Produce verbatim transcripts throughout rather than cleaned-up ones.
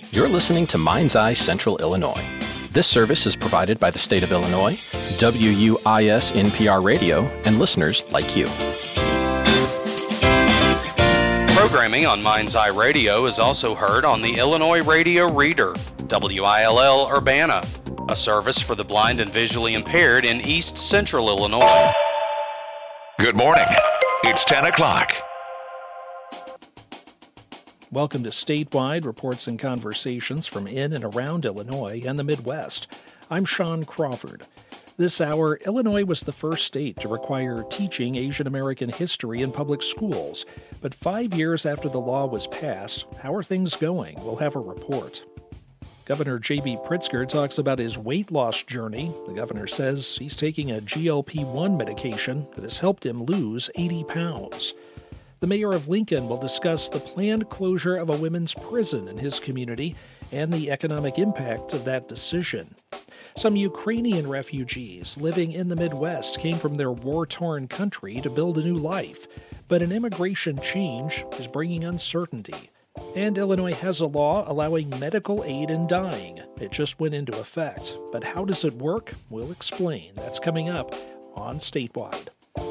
You're listening to Mind's Eye Central Illinois. This service is provided by the state of Illinois, W U I S N P R Radio, and listeners like you. Programming on Mind's Eye Radio is also heard on the Illinois Radio Reader, W I L L Urbana, a service for the blind and visually impaired in East Central Illinois. Good morning. It's ten o'clock. Welcome to Statewide Reports and Conversations from in and around Illinois and the Midwest. I'm Sean Crawford. This hour, Illinois was the first state to require teaching Asian American history in public schools. But five years after the law was passed, how are things going? We'll have a report. Governor J B Pritzker talks about his weight loss journey. The governor says he's taking a G L P one medication that has helped him lose eighty pounds. The mayor of Lincoln will discuss the planned closure of a women's prison in his community and the economic impact of that decision. Some Ukrainian refugees living in the Midwest came from their war-torn country to build a new life, but an immigration change is bringing uncertainty. And Illinois has a law allowing medical aid in dying. It just went into effect. But how does it work? We'll explain. That's coming up on Statewide.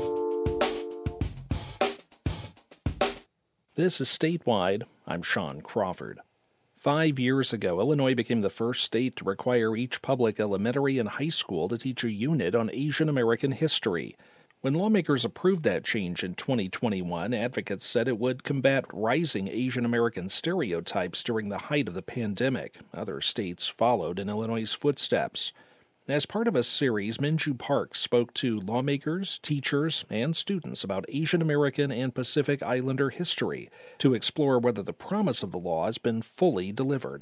This is Statewide. I'm Sean Crawford. Five years ago, Illinois became the first state to require each public elementary and high school to teach a unit on Asian American history. When lawmakers approved that change in twenty twenty-one, advocates said it would combat rising Asian American stereotypes during the height of the pandemic. Other states followed in Illinois' footsteps. As part of a series, Minju Park spoke to lawmakers, teachers, and students about Asian American and Pacific Islander history to explore whether the promise of the law has been fully delivered.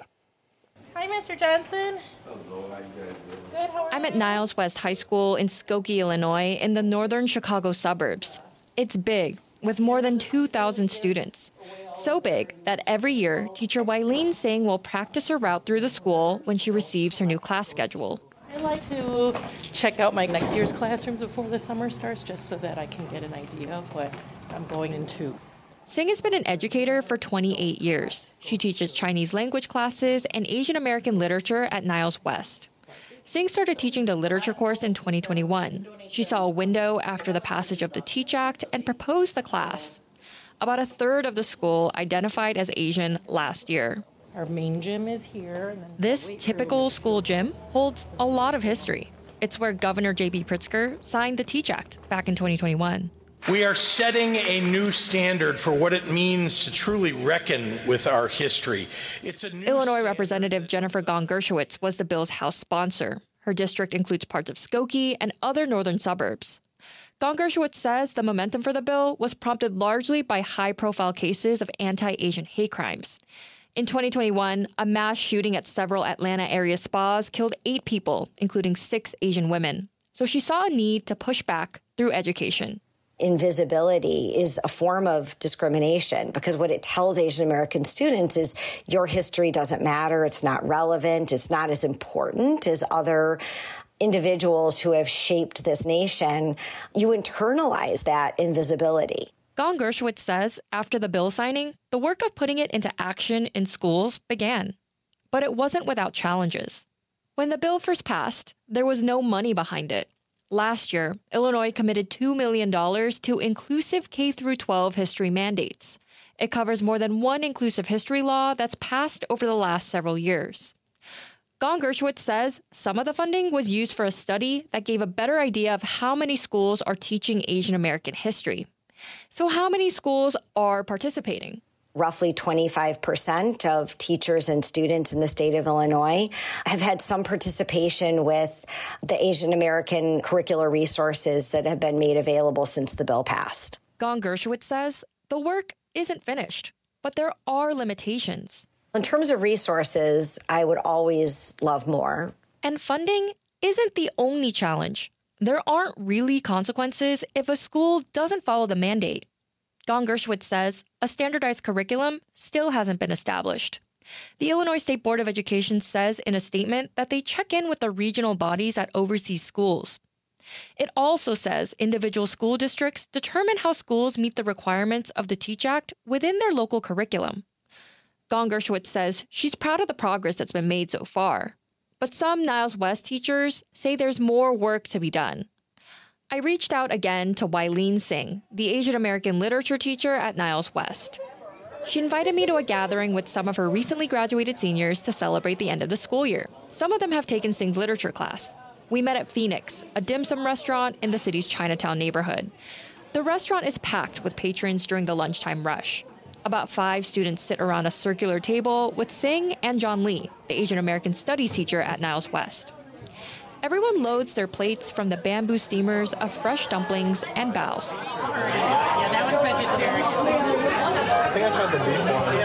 Hi, Mister Johnson. Hello, how you guys doing? Good, how are you? I'm at Niles West High School in Skokie, Illinois, in the northern Chicago suburbs. It's big, with more than two thousand students. So big that every year, teacher Wileen Singh will practice her route through the school when she receives her new class schedule. I like to check out my next year's classrooms before the summer starts, just so that I can get an idea of what I'm going into. Singh has been an educator for twenty-eight years. She teaches Chinese language classes and Asian American literature at Niles West. Singh started teaching the literature course in twenty twenty-one. She saw a window after the passage of the TEACH Act and proposed the class. About a third of the school identified as Asian last year. Our main gym is here. And then This typical school gym holds a lot of history. It's where Governor J B Pritzker signed the TEACH Act back in twenty twenty-one. We are setting a new standard for what it means to truly reckon with our history. It's a new Illinois standard. Representative Jennifer Gong Gershowitz was the bill's House sponsor. Her district includes parts of Skokie and other northern suburbs. Gong Gershowitz says the momentum for the bill was prompted largely by high-profile cases of anti-Asian hate crimes. In twenty twenty-one, a mass shooting at several Atlanta area spas killed eight people, including six Asian women. So she saw a need to push back through education. Invisibility is a form of discrimination because what it tells Asian American students is your history doesn't matter, it's not relevant, it's not as important as other individuals who have shaped this nation. You internalize that invisibility. Gong Gershowitz says after the bill signing, the work of putting it into action in schools began. But it wasn't without challenges. When the bill first passed, there was no money behind it. Last year, Illinois committed two million dollars to inclusive K through twelve history mandates. It covers more than one inclusive history law that's passed over the last several years. Gong Gershowitz says some of the funding was used for a study that gave a better idea of how many schools are teaching Asian American history. So how many schools are participating? Roughly twenty-five percent of teachers and students in the state of Illinois have had some participation with the Asian American curricular resources that have been made available since the bill passed. Gong Gershowitz says the work isn't finished, but there are limitations. In terms of resources, I would always love more. And funding isn't the only challenge. There aren't really consequences if a school doesn't follow the mandate. Gong Gershowitz says a standardized curriculum still hasn't been established. The Illinois State Board of Education says in a statement that they check in with the regional bodies that oversee schools. It also says individual school districts determine how schools meet the requirements of the TEACH Act within their local curriculum. Gong Gershwitz says she's proud of the progress that's been made so far. But some Niles West teachers say there's more work to be done. I reached out again to Wileen Singh, the Asian American literature teacher at Niles West. She invited me to a gathering with some of her recently graduated seniors to celebrate the end of the school year. Some of them have taken Singh's literature class. We met at Phoenix, a dim sum restaurant in the city's Chinatown neighborhood. The restaurant is packed with patrons during the lunchtime rush. About five students sit around a circular table with Singh and John Lee, the Asian American studies teacher at Niles West. Everyone loads their plates from the bamboo steamers of fresh dumplings and baos. Yeah, that one's vegetarian. I think I tried the beef one.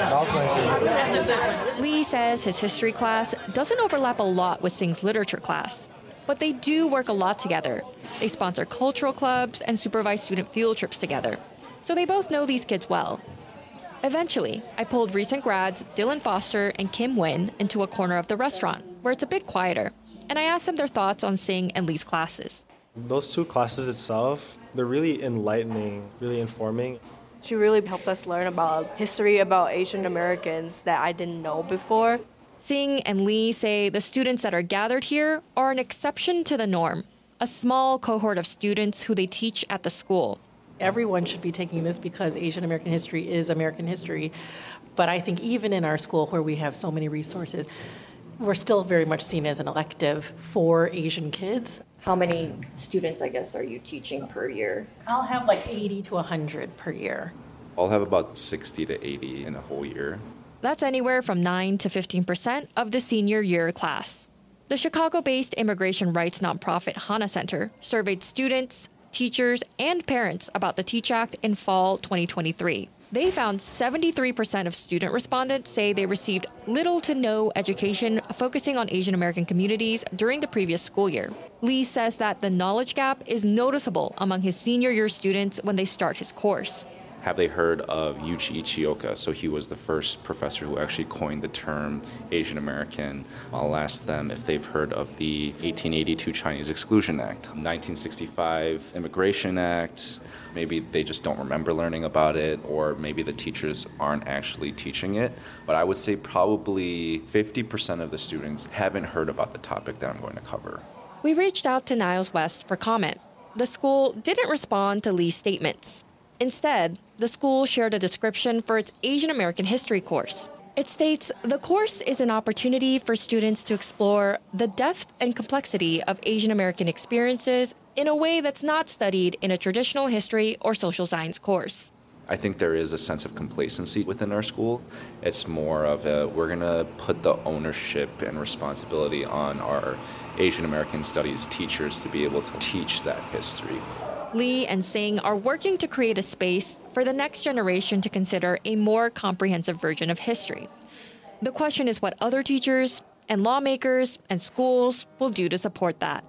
That was my favorite. Lee says his history class doesn't overlap a lot with Singh's literature class, but they do work a lot together. They sponsor cultural clubs and supervise student field trips together, so they both know these kids well. Eventually, I pulled recent grads Dylan Foster and Kim Nguyen into a corner of the restaurant, where it's a bit quieter, and I asked them their thoughts on Singh and Lee's classes. Those two classes itself, they're really enlightening, really informing. She really helped us learn about history about Asian Americans that I didn't know before. Singh and Lee say the students that are gathered here are an exception to the norm, a small cohort of students who they teach at the school. Everyone should be taking this because Asian American history is American history. But I think even in our school where we have so many resources, we're still very much seen as an elective for Asian kids. How many students, I guess, are you teaching per year? I'll have like eighty to one hundred per year. I'll have about sixty to eighty in a whole year. That's anywhere from nine to fifteen percent of the senior year class. The Chicago-based immigration rights nonprofit Hana Center surveyed students, teachers, and parents about the TEACH Act in fall twenty twenty-three. They found seventy-three percent of student respondents say they received little to no education focusing on Asian American communities during the previous school year. Lee says that the knowledge gap is noticeable among his senior year students when they start his course. Have they heard of Yuichi Ichioka? So he was the first professor who actually coined the term Asian American. I'll ask them if they've heard of the eighteen eighty-two Chinese Exclusion Act, nineteen sixty-five Immigration Act. Maybe they just don't remember learning about it, or maybe the teachers aren't actually teaching it. But I would say probably fifty percent of the students haven't heard about the topic that I'm going to cover. We reached out to Niles West for comment. The school didn't respond to Lee's statements. Instead, the school shared a description for its Asian American history course. It states, the course is an opportunity for students to explore the depth and complexity of Asian American experiences in a way that's not studied in a traditional history or social science course. I think there is a sense of complacency within our school. It's more of a, we're going to put the ownership and responsibility on our Asian American studies teachers to be able to teach that history. Lee and Singh are working to create a space for the next generation to consider a more comprehensive version of history. The question is what other teachers and lawmakers and schools will do to support that.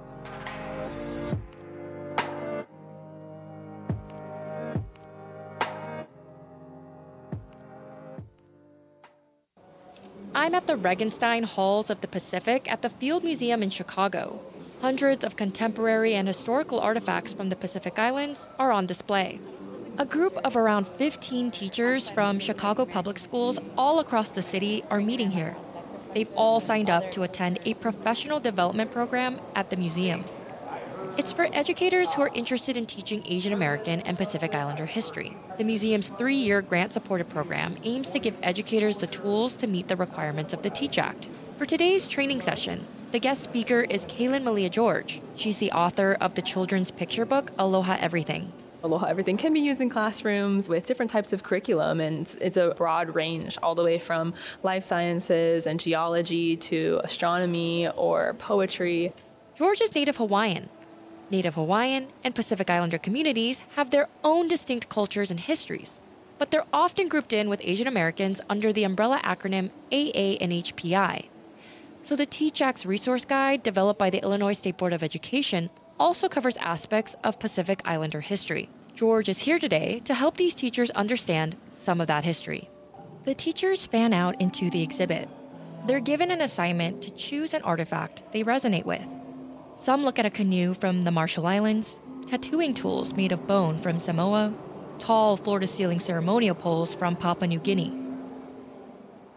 I'm at the Regenstein Halls of the Pacific at the Field Museum in Chicago. Hundreds of contemporary and historical artifacts from the Pacific Islands are on display. A group of around fifteen teachers from Chicago public schools all across the city are meeting here. They've all signed up to attend a professional development program at the museum. It's for educators who are interested in teaching Asian American and Pacific Islander history. The museum's three-year grant-supported program aims to give educators the tools to meet the requirements of the TEACH Act. For today's training session, the guest speaker is Kaylin Malia George. She's the author of the children's picture book, Aloha Everything. Aloha Everything can be used in classrooms with different types of curriculum, and it's a broad range, all the way from life sciences and geology to astronomy or poetry. George is Native Hawaiian. Native Hawaiian and Pacific Islander communities have their own distinct cultures and histories, but they're often grouped in with Asian Americans under the umbrella acronym A A N H P I. So the TEACH Act's resource guide, developed by the Illinois State Board of Education, also covers aspects of Pacific Islander history. George is here today to help these teachers understand some of that history. The teachers fan out into the exhibit. They're given an assignment to choose an artifact they resonate with. Some look at a canoe from the Marshall Islands, tattooing tools made of bone from Samoa, tall floor-to-ceiling ceremonial poles from Papua New Guinea.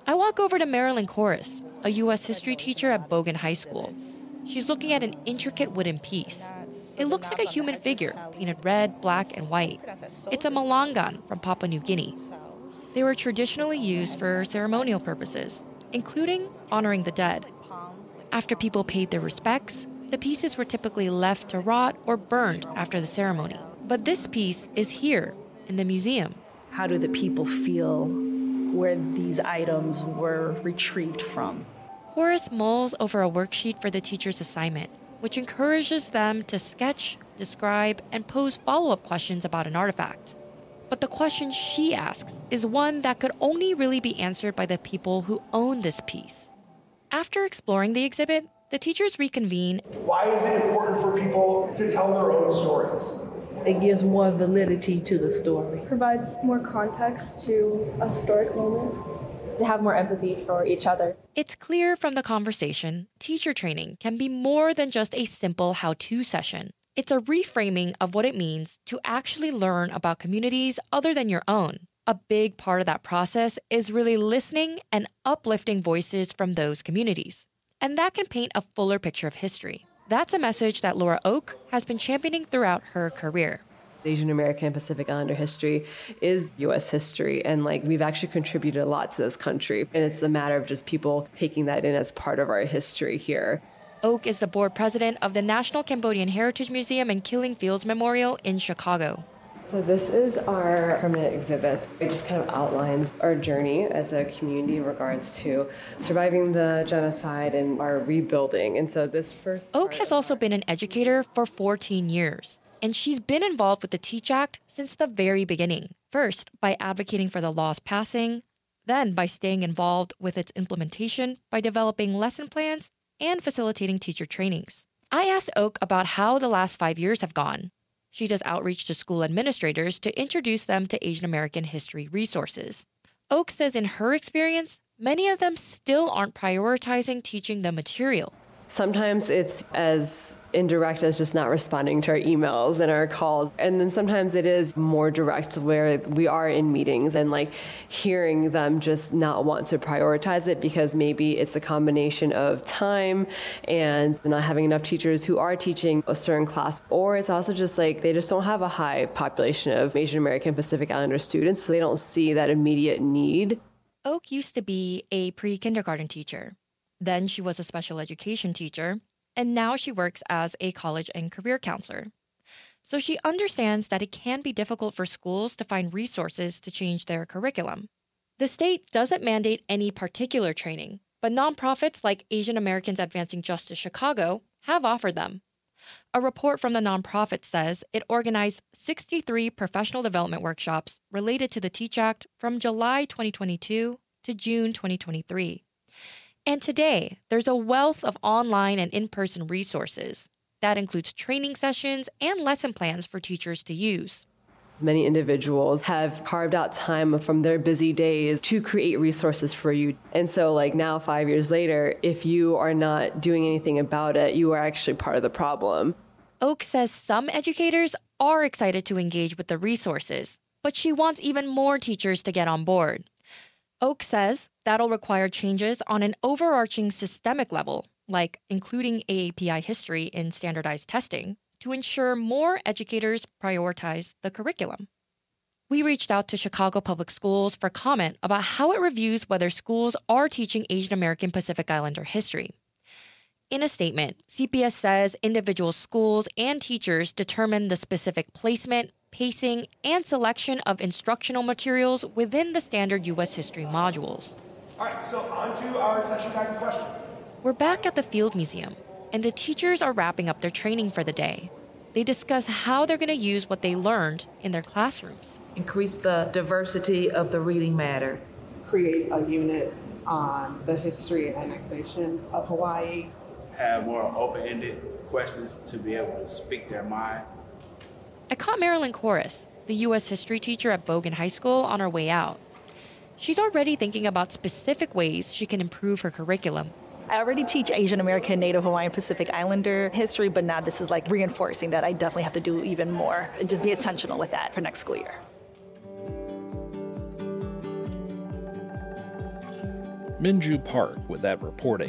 I walk over to Marilyn Corris, a U S history teacher at Bogan High School. She's looking at an intricate wooden piece. It looks like a human figure, painted red, black, and white. It's a malangan from Papua New Guinea. They were traditionally used for ceremonial purposes, including honoring the dead. After people paid their respects, the pieces were typically left to rot or burned after the ceremony. But this piece is here in the museum. How do the people feel where these items were retrieved from? Corris mulls over a worksheet for the teacher's assignment, which encourages them to sketch, describe, and pose follow-up questions about an artifact. But the question she asks is one that could only really be answered by the people who own this piece. After exploring the exhibit, the teachers reconvene. Why is it important for people to tell their own stories? It gives more validity to the story. Provides more context to a historic moment. To have more empathy for each other. It's clear from the conversation, teacher training can be more than just a simple how-to session. It's a reframing of what it means to actually learn about communities other than your own. A big part of that process is really listening and uplifting voices from those communities. And that can paint a fuller picture of history. That's a message that Laura Oak has been championing throughout her career. Asian American and Pacific Islander history is U S history, and like we've actually contributed a lot to this country, and it's a matter of just people taking that in as part of our history here. Oak is the board president of the National Cambodian Heritage Museum and Killing Fields Memorial in Chicago. So this is our permanent exhibit. It just kind of outlines our journey as a community in regards to surviving the genocide and our rebuilding. And so this first Oak has also been an educator for fourteen years. And she's been involved with the TEACH Act since the very beginning. First, by advocating for the law's passing, then by staying involved with its implementation by developing lesson plans and facilitating teacher trainings. I asked Oak about how the last five years have gone. She does outreach to school administrators to introduce them to Asian American history resources. Oak says in her experience, many of them still aren't prioritizing teaching the material. Sometimes it's as indirect as just not responding to our emails and our calls. And then sometimes it is more direct where we are in meetings and like hearing them just not want to prioritize it because maybe it's a combination of time and not having enough teachers who are teaching a certain class. Or it's also just like they just don't have a high population of Asian American Pacific Islander students, so they don't see that immediate need. Oak used to be a pre-kindergarten teacher. Then she was a special education teacher, and now she works as a college and career counselor. So she understands that it can be difficult for schools to find resources to change their curriculum. The state doesn't mandate any particular training, but nonprofits like Asian Americans Advancing Justice Chicago have offered them. A report from the nonprofit says it organized sixty-three professional development workshops related to the TEACH Act from July twenty twenty-two to June twenty twenty-three. And today, there's a wealth of online and in-person resources. That includes training sessions and lesson plans for teachers to use. Many individuals have carved out time from their busy days to create resources for you. And so like now, five years later, if you are not doing anything about it, you are actually part of the problem. Oak says some educators are excited to engage with the resources, but she wants even more teachers to get on board. Oak says that'll require changes on an overarching systemic level, like including A A P I history in standardized testing, to ensure more educators prioritize the curriculum. We reached out to Chicago Public Schools for comment about how it reviews whether schools are teaching Asian American Pacific Islander history. In a statement, C P S says individual schools and teachers determine the specific placement, pacing, and selection of instructional materials within the standard U S history modules. All right, so on to our session guided question. We're back at the Field Museum, and the teachers are wrapping up their training for the day. They discuss how they're going to use what they learned in their classrooms. Increase the diversity of the reading matter. Create a unit on the history and annexation of Hawaii. Have more open-ended questions to be able to speak their mind. I caught Marilyn Corris, the U S history teacher at Bogan High School, on her way out. She's already thinking about specific ways she can improve her curriculum. I already teach Asian American, Native Hawaiian, Pacific Islander history, but now this is like reinforcing that I definitely have to do even more and just be intentional with that for next school year. Minju Park with that reporting.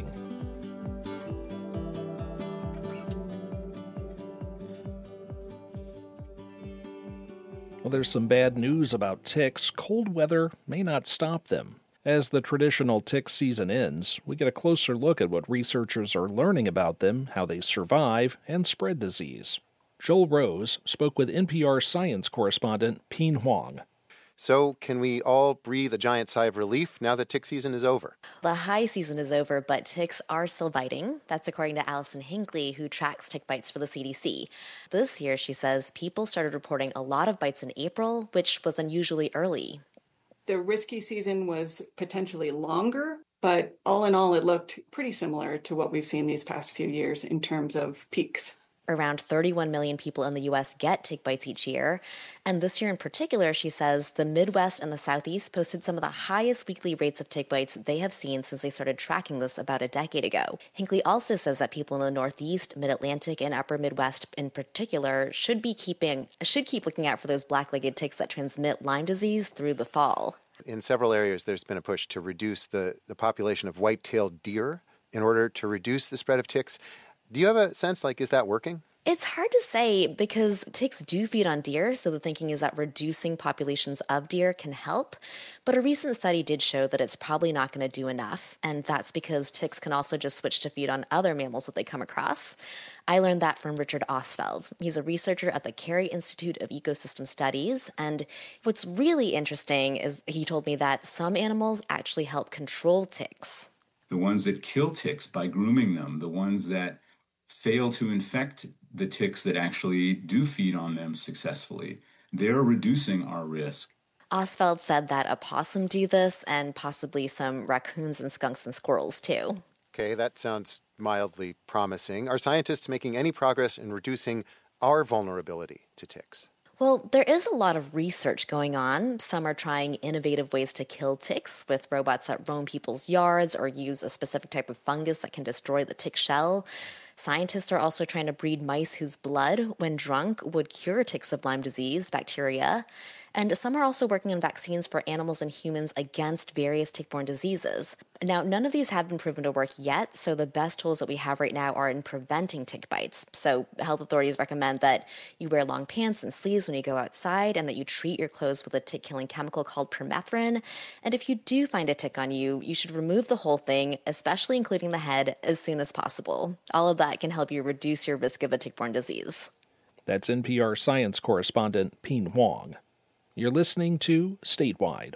Well, there's some bad news about ticks. Cold weather may not stop them. As the traditional tick season ends, we get a closer look at what researchers are learning about them, how they survive, and spread disease. Joel Rose spoke with N P R science correspondent Pien Huang. So, can we all breathe a giant sigh of relief now that tick season is over? The high season is over, but ticks are still biting. That's according to Allison Hinckley, who tracks tick bites for the C D C. This year, she says, people started reporting a lot of bites in April, which was unusually early. The risky season was potentially longer, but all in all, it looked pretty similar to what we've seen these past few years in terms of peaks. Around thirty-one million people in the U S get tick bites each year. And this year in particular, she says, the Midwest and the Southeast posted some of the highest weekly rates of tick bites they have seen since they started tracking this about a decade ago. Hinckley also says that people in the Northeast, Mid-Atlantic, and Upper Midwest in particular should be keeping should keep looking out for those black-legged ticks that transmit Lyme disease through the fall. In several areas, there's been a push to reduce the, the population of white-tailed deer in order to reduce the spread of ticks. Do you have a sense, like, is that working? It's hard to say because ticks do feed on deer, so the thinking is that reducing populations of deer can help. But a recent study did show that it's probably not going to do enough, and that's because ticks can also just switch to feed on other mammals that they come across. I learned that from Richard Ostfeld. He's a researcher at the Carey Institute of Ecosystem Studies, and what's really interesting is he told me that some animals actually help control ticks. The ones that kill ticks by grooming them, the ones that fail to infect the ticks that actually do feed on them successfully, they're reducing our risk. Ostfeld said that a possum do this, and possibly some raccoons and skunks and squirrels too. Okay, that sounds mildly promising. Are scientists making any progress in reducing our vulnerability to ticks? Well, there is a lot of research going on. Some are trying innovative ways to kill ticks with robots that roam people's yards or use a specific type of fungus that can destroy the tick shell. Scientists are also trying to breed mice whose blood, when drunk, would cure ticks of Lyme disease bacteria. And some are also working on vaccines for animals and humans against various tick-borne diseases. Now, none of these have been proven to work yet, so the best tools that we have right now are in preventing tick bites. So health authorities recommend that you wear long pants and sleeves when you go outside, and that you treat your clothes with a tick-killing chemical called permethrin. And if you do find a tick on you, you should remove the whole thing, especially including the head, as soon as possible. All of that can help you reduce your risk of a tick-borne disease. That's N P R science correspondent Pien Huang. You're listening to Statewide.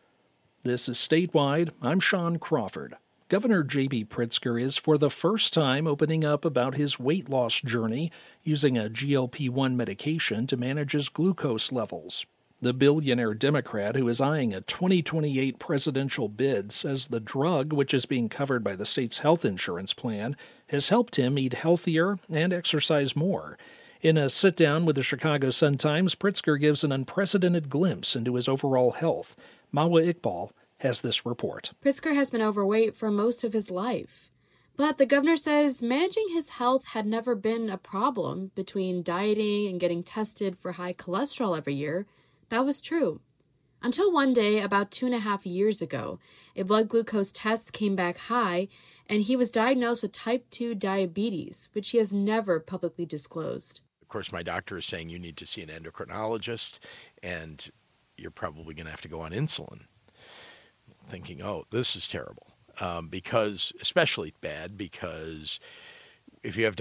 This is Statewide. I'm Sean Crawford. Governor J B. Pritzker is for the first time opening up about his weight loss journey using a G L P one medication to manage his glucose levels. The billionaire Democrat who is eyeing a twenty twenty-eight presidential bid says the drug, which is being covered by the state's health insurance plan, has helped him eat healthier and exercise more. In a sit-down with the Chicago Sun-Times, Pritzker gives an unprecedented glimpse into his overall health. Mawa Iqbal has this report. Pritzker has been overweight for most of his life. But the governor says managing his health had never been a problem. Between dieting and getting tested for high cholesterol every year, that was true. Until one day, about two and a half years ago, a blood glucose test came back high, and he was diagnosed with type two diabetes, which he has never publicly disclosed. Of course, my doctor is saying you need to see an endocrinologist, and you're probably going to have to go on insulin. Thinking, oh, this is terrible, um, because especially bad because if you have